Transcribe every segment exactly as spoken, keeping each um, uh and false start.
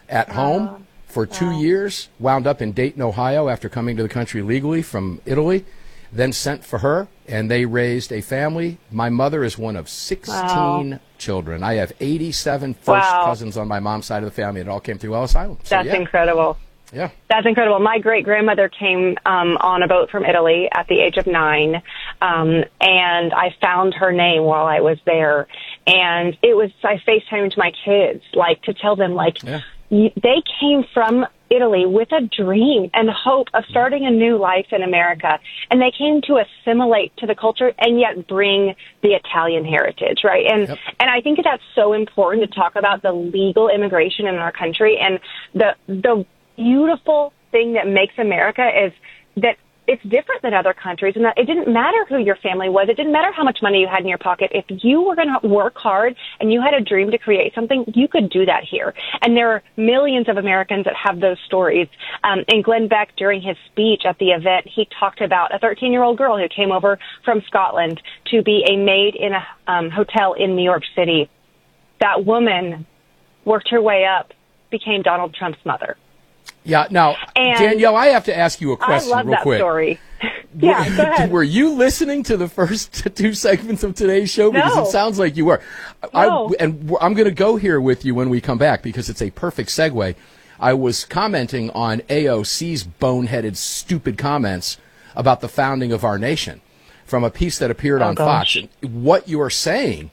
at home Oh, for two wow. years, wound up in Dayton, Ohio after coming to the country legally from Italy, then sent for her, and they raised a family. My mother is one of sixteen Wow. children. I have eighty-seven first Wow. cousins on my mom's side of the family. It all came through Ellis Island. So, That's yeah. incredible. Yeah. That's incredible. My great-grandmother came um, on a boat from Italy at the age of nine, um, and I found her name while I was there. And it was, I FaceTimed my kids, like, to tell them, like, Yeah. y- they came from Italy with a dream and hope of starting a new life in America. And they came to assimilate to the culture and yet bring the Italian heritage, right? And Yep. and I think that's so important to talk about the legal immigration in our country. And the the beautiful thing that makes America is that it's different than other countries, and that it didn't matter who your family was. It didn't matter how much money you had in your pocket. If you were going to work hard and you had a dream to create something, you could do that here. And there are millions of Americans that have those stories. Um, and Glenn Beck, during his speech at the event, he talked about a thirteen-year-old girl who came over from Scotland to be a maid in a um, hotel in New York City. That woman worked her way up, became Donald Trump's mother. Yeah. Now, And Danielle, I have to ask you a I question love real that quick. story. Yeah, go ahead. Were you listening to the first two segments of today's show? Because No. it sounds like you were. No. I, and I'm going to go here with you when we come back because it's a perfect segue. I was commenting on A O C's boneheaded, stupid comments about the founding of our nation from a piece that appeared Oh, on gosh. Fox. And what you are saying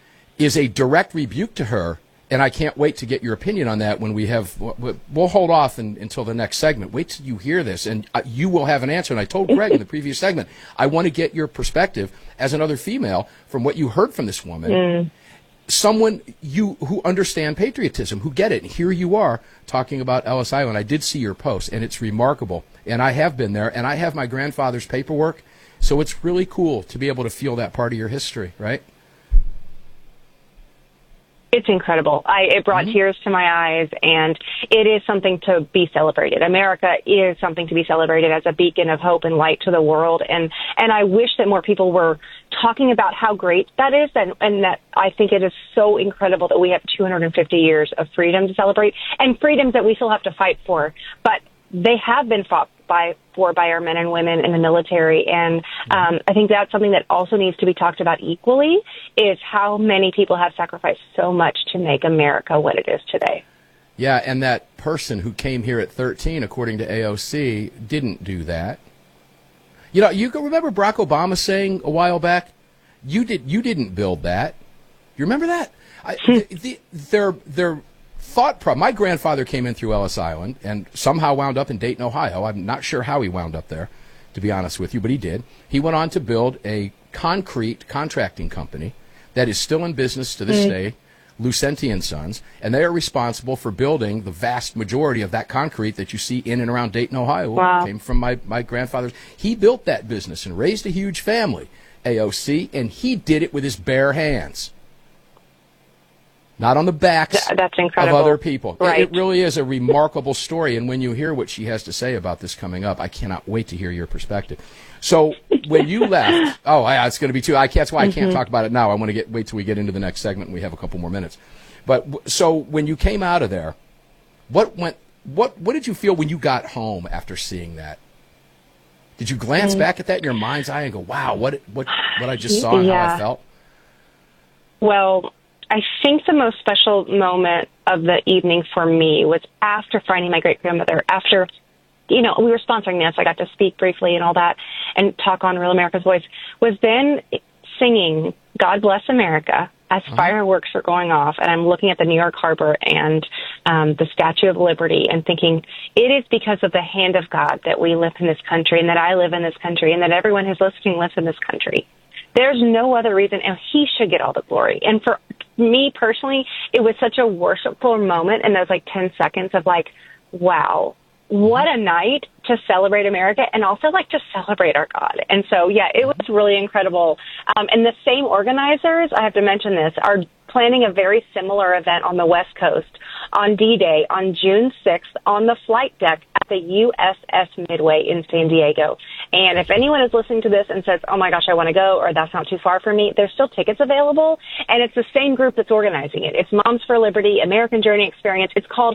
is a direct rebuke to her. And I can't wait to get your opinion on that when we have, we'll hold off in, until the next segment. Wait till you hear this, and uh, you will have an answer. And I told Greg in the previous segment, I want to get your perspective as another female from what you heard from this woman. Mm. Someone you who understand patriotism, who get it. And here you are talking about Ellis Island. I did see your post, and it's remarkable. And I have been there, and I have my grandfather's paperwork. So it's really cool to be able to feel that part of your history, right? It's incredible. I, it brought Mm-hmm. tears to my eyes, and it is something to be celebrated. America is something to be celebrated as a beacon of hope and light to the world. And, and I wish that more people were talking about how great that is, and, and that I think it is so incredible that we have two hundred fifty years of freedom to celebrate, and freedoms that we still have to fight for. But they have been fought by for by our men and women in the military, and um, I think that's something that also needs to be talked about equally, is how many people have sacrificed so much to make America what it is today. Yeah, and that person who came here at thirteen, according to A O C, didn't do that. You know, you can remember Barack Obama saying a while back, "You did, you didn't build that." You remember that? I, the, the, their their thought problem. My grandfather came in through Ellis Island and somehow wound up in Dayton, Ohio. I'm not sure how he wound up there, to be honest with you, but he did. He went on to build a concrete contracting company that is still in business to this Mm. day, Lucenti and Sons, and they are responsible for building the vast majority of that concrete that you see in and around Dayton, Ohio. Wow. Came from my, my grandfather's. He built that business and raised a huge family, A O C, and he did it with his bare hands. Not on the backs Th- that's of incredible. other people. It- Right. It really is a remarkable story, and when you hear what she has to say about this coming up, I cannot wait to hear your perspective. So when you left, oh, yeah, it's going to be too. I can't. That's why I can't Mhm. talk about it now. I want to get wait till we get into the next segment, and we have a couple more minutes. But w- so when you came out of there, what went? What what did you feel when you got home after seeing that? Did you glance Mm. back at that in your mind's eye and go, "Wow, what what what I just saw and how I Yeah. felt"? Well, I think the most special moment of the evening for me was after finding my great-grandmother, after, you know, we were sponsoring this, I got to speak briefly and all that and talk on Real America's Voice, was then singing God Bless America as Uh-huh. fireworks are going off, and I'm looking at the New York Harbor and um, the Statue of Liberty and thinking, it is because of the hand of God that we live in this country, and that I live in this country, and that everyone who's listening lives in this country. There's no other reason, and he should get all the glory. And for me personally, it was such a worshipful moment in those like ten seconds of like, wow, what a night to celebrate America and also like to celebrate our God. And so, yeah, it was really incredible. Um, and the same organizers, I have to mention this, are planning a very similar event on the West Coast on D-Day on June sixth on the flight deck at the U S S Midway in San Diego. And if anyone is listening to this and says, oh my gosh, I want to go, or that's not too far for me, there's still tickets available. And it's the same group that's organizing it. It's Moms for Liberty, American Journey Experience. It's called From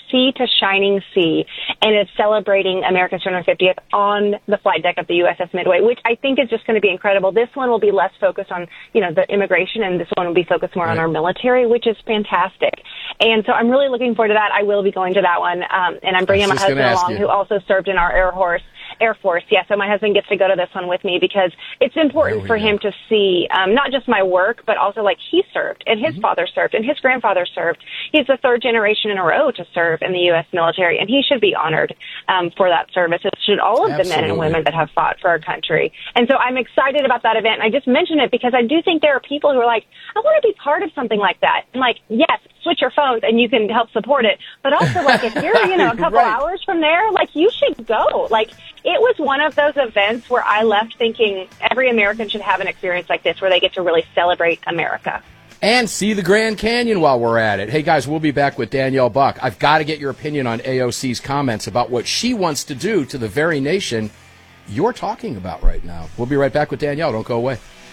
sea to shining sea, and it's celebrating America's two hundred fiftieth on the flight deck of the U S S Midway, which I think is just going to be incredible. This one will be less focused on, you know, the immigration, and this one will be focused more right. on our military, which is fantastic. And so I'm really looking forward to that. I will be going to that one, um, and I'm bringing my husband along, you. who also served in our Air Force. Air Force, yeah. So my husband gets to go to this one with me because it's important for go. him to see um, not just my work, but also like he served and his mm-hmm. father served and his grandfather served. He's the third generation in a row to serve in the U S military, and he should be honored um, for that service. It should all of Absolutely. the men and women that have fought for our country. And so I'm excited about that event. And I just mention it because I do think there are people who are like, I want to be part of something like that. And like, yes, switch your phones and you can help support it. But also, like, if you're, you know, a couple right. hours from there, like, you should go. Like, it was one of those events where I left thinking every American should have an experience like this where they get to really celebrate America. And see the Grand Canyon while we're at it. Hey, guys, we'll be back with Danielle Buck. I've got to get your opinion on A O C's comments about what she wants to do to the very nation you're talking about right now. We'll be right back with Danielle. Don't go away.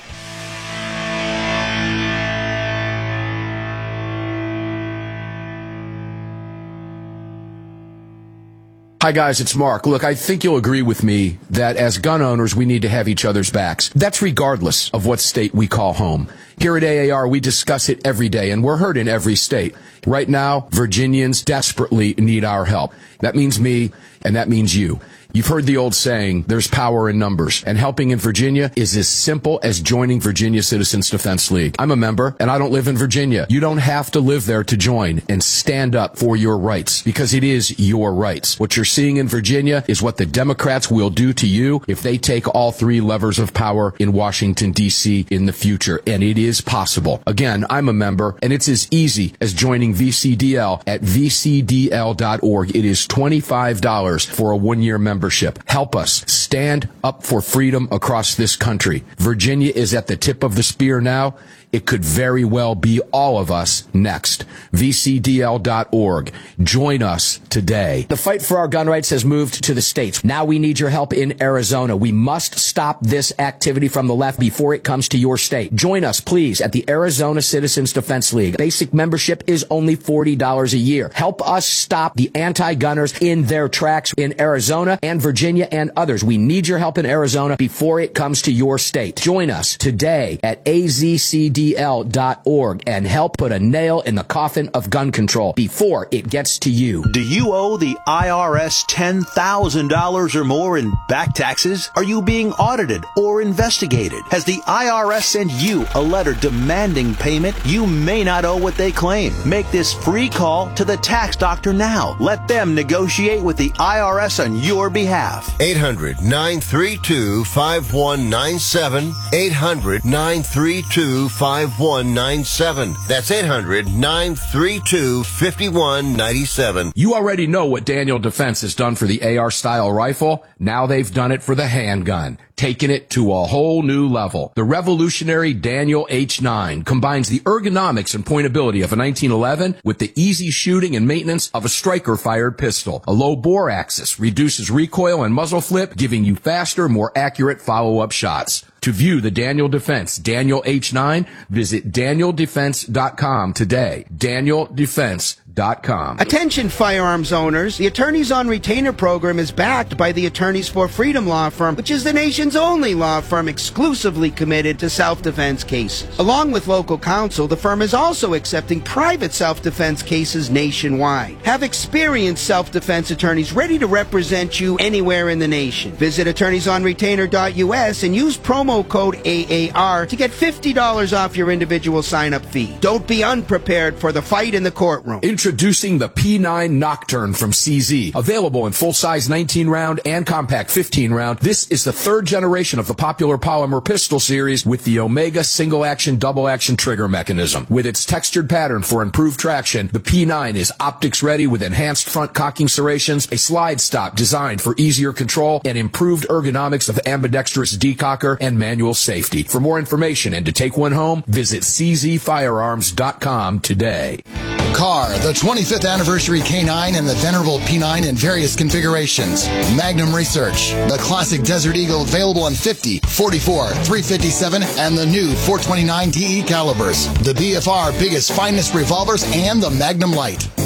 Hi, guys, it's Mark. Look, I think you'll agree with me that as gun owners, we need to have each other's backs. That's regardless of what state we call home. Here at A A R, we discuss it every day, and we're heard in every state. Right now, Virginians desperately need our help. That means me, and that means you. You've heard the old saying, there's power in numbers, and helping in Virginia is as simple as joining Virginia Citizens Defense League. I'm a member, and I don't live in Virginia. You don't have to live there to join and stand up for your rights, because it is your rights. What you're seeing in Virginia is what the Democrats will do to you if they take all three levers of power in Washington, D C in the future, and it is possible. Again, I'm a member, and it's as easy as joining V C D L at v c d l dot org. It is twenty-five dollars for a one-year membership. Help us stand up for freedom across this country. Virginia is at the tip of the spear now. It could very well be all of us next. v c d l dot org. Join us today. The fight for our gun rights has moved to the states. Now we need your help in Arizona. We must stop this activity from the left before it comes to your state. Join us, please, at the Arizona Citizens Defense League. Basic membership is only forty dollars a year. Help us stop the anti-gunners in their tracks in Arizona and Virginia and others. We need your help in Arizona before it comes to your state. Join us today at a z c d l dot org and help put a nail in the coffin of gun control before it gets to you. Do you owe the I R S ten thousand dollars or more in back taxes? Are you being audited or investigated? Has the I R S sent you a letter demanding payment? You may not owe what they claim. Make this free call to the tax doctor now. Let them negotiate with the I R S on your behalf. eight hundred, nine three two, five one nine seven. eight hundred, nine three two, five one nine seven. That's eight hundred, nine three two, five one nine seven. You already know what Daniel Defense has done for the A R-style rifle. Now they've done it for the handgun, taking it to a whole new level. The revolutionary Daniel H nine combines the ergonomics and pointability of a nineteen eleven with the easy shooting and maintenance of a striker-fired pistol. A low bore axis reduces recoil and muzzle flip, giving you faster, more accurate follow-up shots. To view the Daniel Defense Daniel H nine, visit daniel defense dot com today. daniel defense dot com. Attention firearms owners, the Attorneys on Retainer program is backed by the Attorneys for Freedom law firm, which is the nation's only law firm exclusively committed to self-defense cases. Along with local counsel, the firm is also accepting private self-defense cases nationwide. Have experienced self-defense attorneys ready to represent you anywhere in the nation. Visit attorneys on retainer dot u s and use promo code A A R to get fifty dollars off your individual sign-up fee. Don't be unprepared for the fight in the courtroom. Introducing the P nine Nocturne from C Z. Available in full-size nineteen round and compact fifteen round, this is the third generation of the popular polymer pistol series with the Omega single-action, double-action trigger mechanism. With its textured pattern for improved traction, the P nine is optics-ready with enhanced front cocking serrations, a slide stop designed for easier control, and improved ergonomics of ambidextrous decocker and manual safety. For more information and to take one home, visit c z firearms dot com today. Car, the twenty-fifth anniversary K nine and the venerable P nine in various configurations. Magnum Research, the classic Desert Eagle available in fifty, forty-four, three fifty-seven, and the new four twenty-nine D E calibers. The B F R biggest, finest revolvers and the Magnum Light.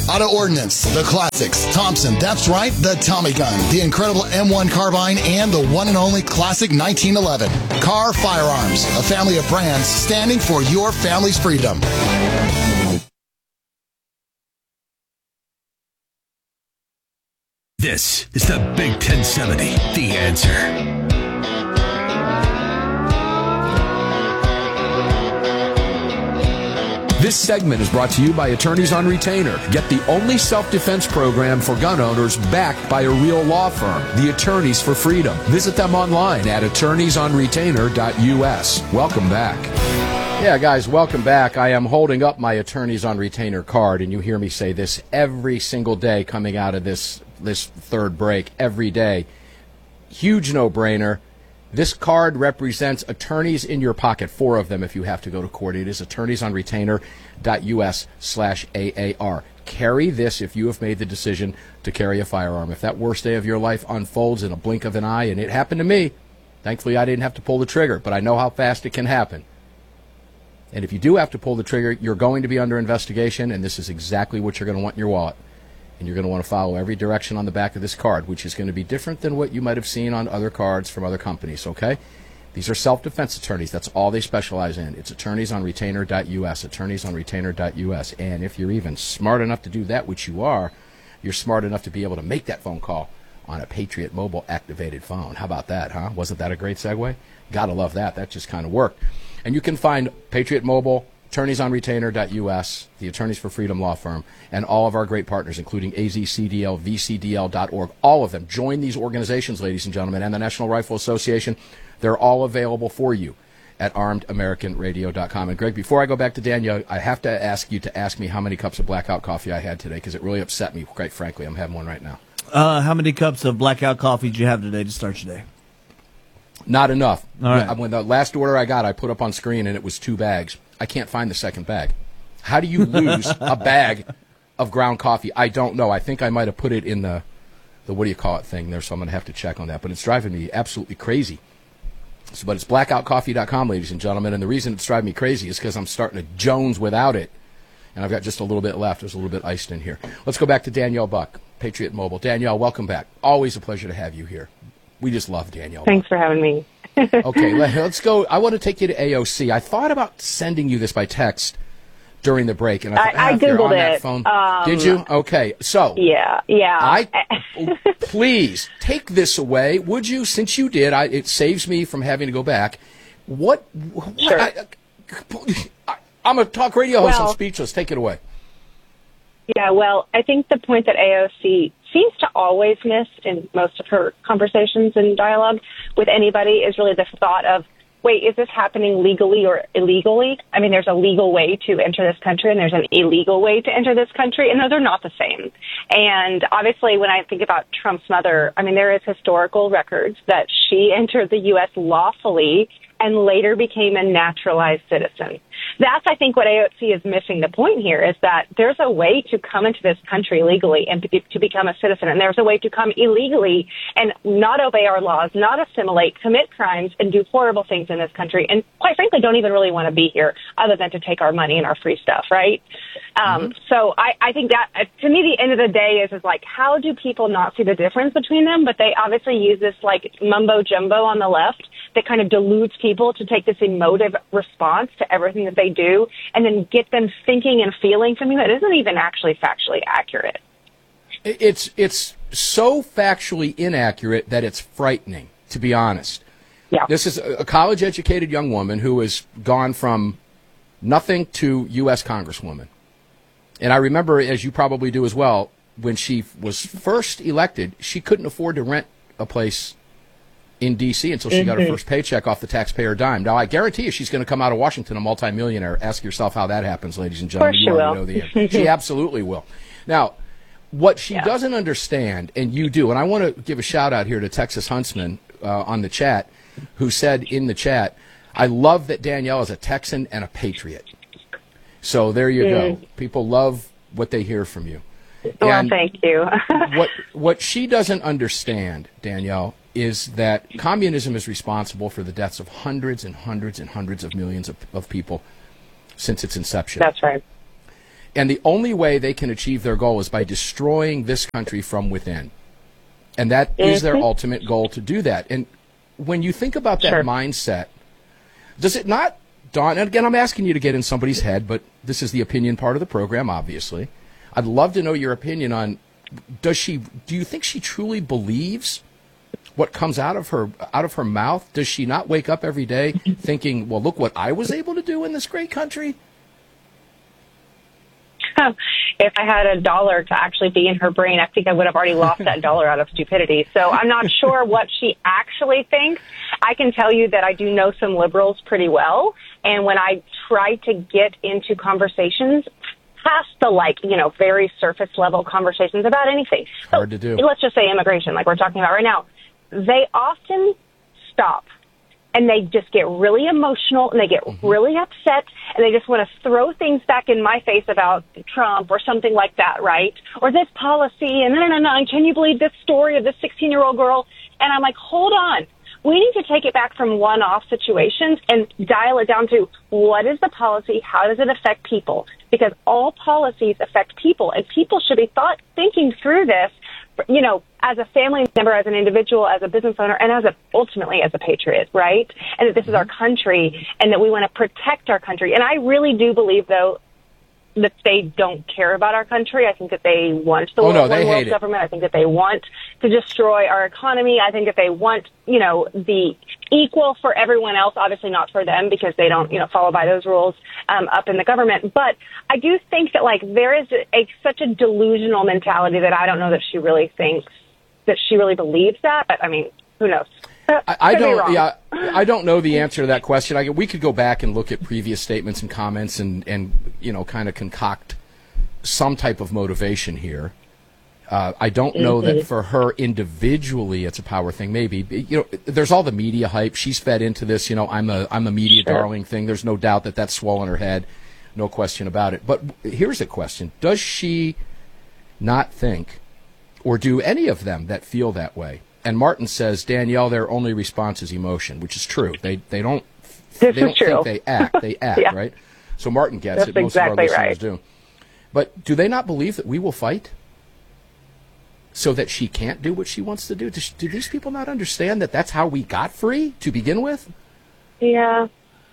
Auto Ordnance, the classics, Thompson, that's right, the Tommy gun, the incredible M one carbine, and the one and only classic nineteen eleven. Carr Firearms, a family of brands standing for your family's freedom. This is the Big ten seventy, The Answer. This segment is brought to you by Attorneys on Retainer. Get the only self-defense program for gun owners backed by a real law firm, the Attorneys for Freedom. Visit them online at attorneys on retainer dot U S. Welcome back. Yeah, guys, welcome back. I am holding up my Attorneys on Retainer card, and you hear me say this every single day coming out of this, this third break, every day. Huge no-brainer. This card represents attorneys in your pocket, four of them if you have to go to court. It is attorneys on retainer dot U S slash A A R. Carry this if you have made the decision to carry a firearm. If that worst day of your life unfolds in a blink of an eye, and it happened to me, thankfully I didn't have to pull the trigger, but I know how fast it can happen. And if you do have to pull the trigger, you're going to be under investigation, and this is exactly what you're going to want in your wallet. And you're going to want to follow every direction on the back of this card, which is going to be different than what you might have seen on other cards from other companies, okay? These are self-defense attorneys. That's all they specialize in. It's attorneys on retainer dot U S, attorneys on retainer dot U S. And if you're even smart enough to do that, which you are, you're smart enough to be able to make that phone call on a Patriot Mobile activated phone. How about that, huh? Wasn't that a great segue? Gotta love that. That just kind of worked. And you can find Patriot Mobile, attorneys on retainer dot U S, the Attorneys for Freedom law firm, and all of our great partners, including A Z C D L, V C D L dot org. All of them. Join these organizations, ladies and gentlemen, and the National Rifle Association. They're all available for you at armed american radio dot com. And, Greg, before I go back to Danielle, I have to ask you to ask me how many cups of Blackout coffee I had today, because it really upset me, quite frankly. I'm having one right now. Uh, how many cups of Blackout coffee did you have today to start your day? Not enough. All right. When the last order I got, I put up on screen, and it was two bags. I can't find the second bag. How do you lose a bag of ground coffee? I don't know. I think I might have put it in the, the what do you call it thing there, so I'm going to have to check on that. But it's driving me absolutely crazy. So, but it's blackout coffee dot com, ladies and gentlemen, and the reason it's driving me crazy is because I'm starting to Jones without it, and I've got just a little bit left. There's a little bit iced in here. Let's go back to Danielle Buck, Patriot Mobile. Danielle, welcome back. Always a pleasure to have you here. We just love Danielle. Thanks for having me. Okay, let, let's go. I want to take you to A O C. I thought about sending you this by text during the break, and I, thought, I, I ah, if you're Googled on that it. phone. Um, Did you? Okay, so Yeah, yeah. I please take this away, would you? Since you did, I, it saves me from having to go back. What? what Sure. I, I, I'm a talk radio host. Well- I'm speechless. Take it away. Yeah, well, I think the point that A O C seems to always miss in most of her conversations and dialogue with anybody is really the thought of, wait, is this happening legally or illegally? I mean, there's a legal way to enter this country and there's an illegal way to enter this country, and those are not the same. And obviously, when I think about Trump's mother, I mean, there is historical records that she entered the U S lawfully and later became a naturalized citizen. That's, I think, what A O C is missing the point here, is that there's a way to come into this country legally and to, to become a citizen, and there's a way to come illegally and not obey our laws, not assimilate, commit crimes, and do horrible things in this country, and quite frankly don't even really want to be here other than to take our money and our free stuff, right? Um, mm-hmm. So I, I think that, uh, to me, the end of the day is, is like, how do people not see the difference between them? But they obviously use this, like, mumbo-jumbo on the left that kind of deludes people to take this emotive response to everything that they do and then get them thinking and feeling something that isn't even actually factually accurate. It's it's so factually inaccurate that it's frightening, to be honest. Yeah. This is a college-educated young woman who has gone from nothing to U S Congresswoman. And I remember, as you probably do as well, when she was first elected, she couldn't afford to rent a place in D C until she mm-hmm. got her first paycheck off the taxpayer dime. Now, I guarantee you she's going to come out of Washington a multimillionaire. Ask yourself how that happens, ladies and gentlemen. Of course you she already will. know the answer. She absolutely will. Now, what she yeah. doesn't understand, and you do, and I want to give a shout-out here to Texas Huntsman uh, on the chat, who said in the chat, I love that Danielle is a Texan and a patriot. So there you mm. go. People love what they hear from you. Well, and thank you. what what she doesn't understand, Danielle, is that communism is responsible for the deaths of hundreds and hundreds and hundreds of millions of, of people since its inception. That's right. And the only way they can achieve their goal is by destroying this country from within. And that mm-hmm. is their ultimate goal, to do that. And when you think about that sure. mindset, does it not dawn, and again, I'm asking you to get in somebody's head, but this is the opinion part of the program, obviously. I'd love to know your opinion on, does she, do you think she truly believes what comes out of her out of her mouth? Does she not wake up every day thinking, well, look what I was able to do in this great country? If I had a dollar to actually be in her brain, I think I would have already lost that dollar out of stupidity. So I'm not sure what she actually thinks. I can tell you that I do know some liberals pretty well. And when I try to get into conversations past the, like, you know, very surface level conversations about anything. Hard to do. Let's just say immigration, like we're talking about right now. They often stop. And they just get really emotional, and they get mm-hmm. really upset, and they just want to throw things back in my face about Trump or something like that, right? Or this policy, and no, no, no, and can you believe this story of this sixteen-year-old girl? And I'm like, hold on. We need to take it back from one-off situations and dial it down to what is the policy, how does it affect people? Because all policies affect people, and people should be thought thinking through this, you know, as a family member, as an individual, as a business owner, and as a, ultimately as a patriot, right? And that this is our country, and that we want to protect our country. And I really do believe, though, that they don't care about our country. I think that they want the oh, world, no, they world hate government. It. I think that they want to destroy our economy. I think that they want, you know, the equal for everyone else, obviously not for them because they don't, you know, follow by those rules um, up in the government. But I do think that, like, there is a, a such a delusional mentality that I don't know that she really thinks that she really believes that. But I mean, who knows? I, I don't. Yeah, I don't know the answer to that question. I, we could go back and look at previous statements and comments, and, and you know, kind of concoct some type of motivation here. Uh, I don't know mm-hmm. that for her individually, it's a power thing. Maybe, you know, there's all the media hype. She's fed into this. You know, I'm a I'm a media sure. darling thing. There's no doubt that that's swollen her head. No question about it. But here's a question: does she not think, or do any of them that feel that way? And Martin says, Danielle, their only response is emotion, which is true. They they don't this they don't is true. think they act. They act, yeah. right? So Martin gets That's it. Most exactly of our listeners right. do. But do they not believe that we will fight so that she can't do what she wants to do? Do, do these people not understand that that's how we got free to begin with? Yeah.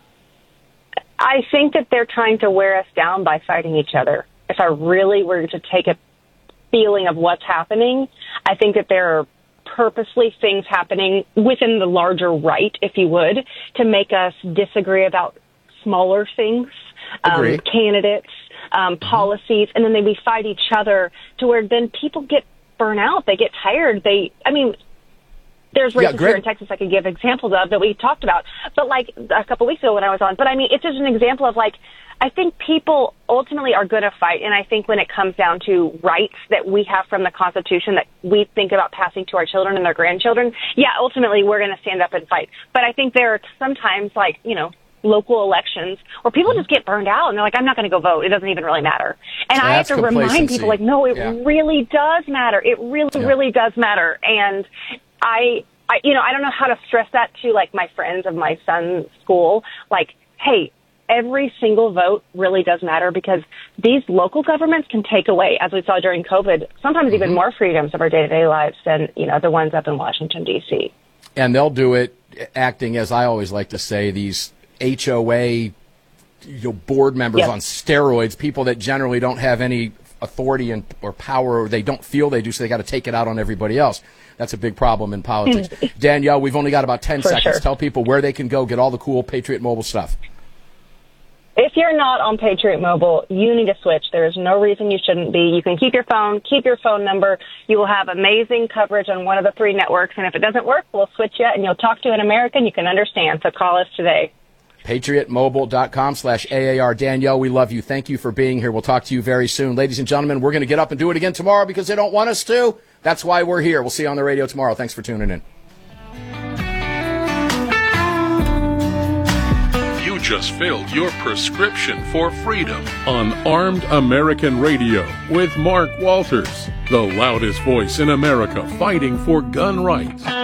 I think that they're trying to wear us down by fighting each other. If I really were to take a feeling of what's happening, I think that there are purposely things happening within the larger right, if you would, to make us disagree about smaller things, um, candidates, um, mm-hmm. policies, and then they we fight each other to where then people get burnt out. They get tired. They, I mean, there's races yeah, here in Texas I could give examples of that we talked about, but like a couple weeks ago when I was on. But I mean, it's just an example of like, I think people ultimately are going to fight, and I think when it comes down to rights that we have from the Constitution that we think about passing to our children and their grandchildren, yeah, ultimately we're going to stand up and fight. But I think there are sometimes, like, you know, local elections where people just get burned out and they're like, I'm not going to go vote. It doesn't even really matter. And I have to remind people, like, no, it yeah. really does matter. It really, yeah. really does matter. And I, I, you know, I don't know how to stress that to, like, my friends of my son's school. Like, hey, every single vote really does matter because these local governments can take away, as we saw during COVID, sometimes mm-hmm. even more freedoms of our day-to-day lives than, you know, the ones up in Washington, D C. And they'll do it acting, as I always like to say, these H O A, you know, board members yep. on steroids, people that generally don't have any authority and or power, or they don't feel they do, so they got to take it out on everybody else. That's a big problem in politics. Danielle, we've only got about ten For seconds. Sure. Tell people where they can go get all the cool Patriot Mobile stuff. If you're not on Patriot Mobile, you need to switch. There is no reason you shouldn't be. You can keep your phone, keep your phone number. You will have amazing coverage on one of the three networks. And if it doesn't work, we'll switch you and you'll talk to an American you can understand. So call us today. PatriotMobile.com slash AAR. Danielle, we love you. Thank you for being here. We'll talk to you very soon. Ladies and gentlemen, we're going to get up and do it again tomorrow because they don't want us to. That's why we're here. We'll see you on the radio tomorrow. Thanks for tuning in. You just filled your prescription for freedom on Armed American Radio with Mark Walters, the loudest voice in America fighting for gun rights.